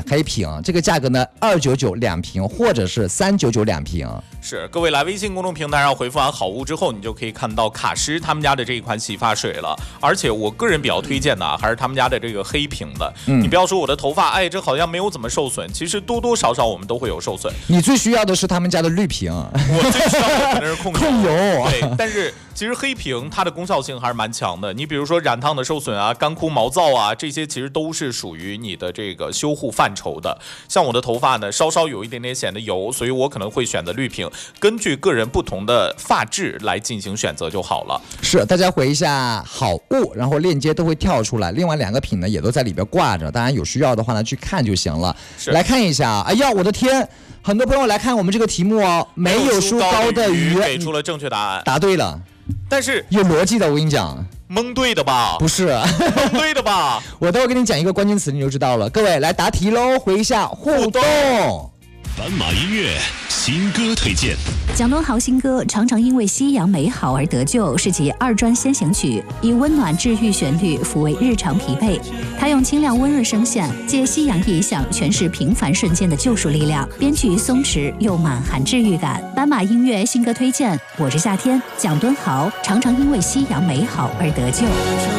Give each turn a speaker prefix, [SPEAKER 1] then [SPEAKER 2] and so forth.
[SPEAKER 1] 黑瓶，这个价格呢299两瓶，或者是399两瓶。
[SPEAKER 2] 是，各位来微信公众平台上回复完好物之后，你就可以看到卡诗他们家的这一款洗发水了。而且我个人比较推荐的还是他们家的这个黑瓶的。你不要说我的头发，这好像没有怎么受损，其实多多少少我们都会有受损。
[SPEAKER 1] 你最需要的是他们家的绿瓶，
[SPEAKER 2] 我最需要的可能是控油。
[SPEAKER 1] 对，
[SPEAKER 2] 但是其实黑瓶它的功效性还是蛮强的。你比如说染烫的受损啊、干枯毛躁啊，这些其实都是属于你的这个修护范畴的。像我的头发呢，稍稍有一点点显得油，所以我可能会选择绿瓶，根据个人不同的发质来进行选择就好了。
[SPEAKER 1] 是，大家回一下好物，然后链接都会跳出来。另外2个品呢也都在里边挂着，当然有需要的话呢去看就行了。来看一下，哎呀，我的天！很多朋友来看我们这个题目哦，没有梳高的鱼
[SPEAKER 2] 给出了正确答案，
[SPEAKER 1] 答对了，
[SPEAKER 2] 但是
[SPEAKER 1] 有逻辑的，我跟你讲。
[SPEAKER 2] 蒙对的吧？
[SPEAKER 1] 不是，
[SPEAKER 2] 蒙对的吧？
[SPEAKER 1] 我待会儿跟你讲一个关键词，你就知道了。各位来答题喽，回一下互动。
[SPEAKER 3] 斑马音乐新歌推荐。
[SPEAKER 4] 蒋敦豪新歌《常常因为夕阳美好而得救》是其2专先行曲，以温暖治愈旋律抚慰日常疲惫。他用清亮温润声线，借夕阳意象诠释平凡瞬间的救赎力量，编曲松弛又满含治愈感。斑马音乐新歌推荐：我是夏天，蒋敦豪《常常因为夕阳美好而得救》。